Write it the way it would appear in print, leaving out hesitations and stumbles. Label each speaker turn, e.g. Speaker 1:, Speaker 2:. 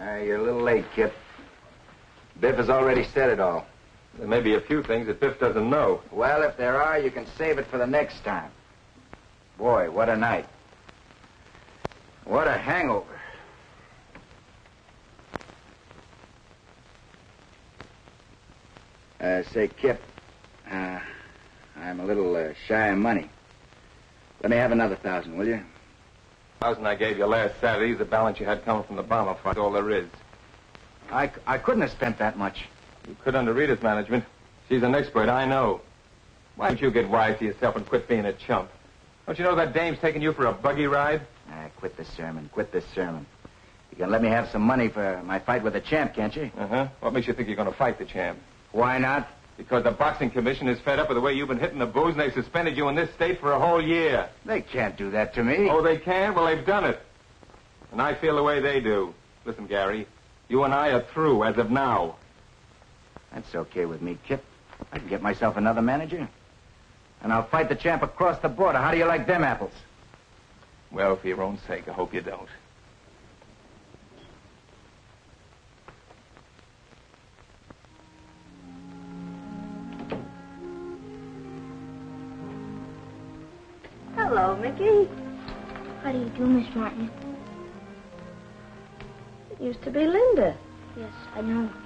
Speaker 1: You're a little late, Kip. Biff has already said it all.
Speaker 2: There may be a few things that Biff doesn't know.
Speaker 1: Well, if there are, you can save it for the next time. Boy, what a night. What a hangover. Say, Kip, I'm a little shy of money. Let me have another 1,000, will you?
Speaker 2: 1,000 I gave you last Saturday is the balance you had coming from the bomber fight. That's all there is.
Speaker 1: I couldn't have spent that much.
Speaker 2: You could under Rita's management. She's an expert, I know. Why don't you get wise to yourself and quit being a chump? Don't you know that dame's taking you for a buggy ride?
Speaker 1: Quit this sermon. Quit this sermon. You can let me have some money for my fight with the champ, can't you?
Speaker 2: Uh-huh. What makes you think you're going to fight the champ?
Speaker 1: Why not?
Speaker 2: Because the boxing commission is fed up with the way you've been hitting the booze, and they've suspended you in this state for a whole year.
Speaker 1: They can't do that to me.
Speaker 2: Oh, they can? Well, they've done it. And I feel the way they do. Listen, Gary, you and I are through as of now.
Speaker 1: That's okay with me, Kip. I can get myself another manager. And I'll fight the champ across the border. How do you like them apples?
Speaker 2: Well, for your own sake, I hope you don't.
Speaker 3: Hello, Mickey.
Speaker 4: How do you do, Miss Martin?
Speaker 3: It used to be Linda.
Speaker 4: Yes, I know.